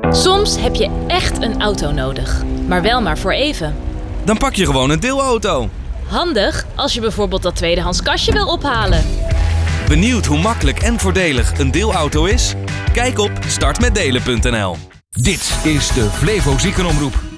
Soms heb je echt een auto nodig, maar wel maar voor even. Dan pak je gewoon een deelauto. Handig als je bijvoorbeeld dat tweedehands kastje wil ophalen. Benieuwd hoe makkelijk en voordelig een deelauto is? Kijk op startmetdelen.nl. Dit is de Flevo Ziekenomroep.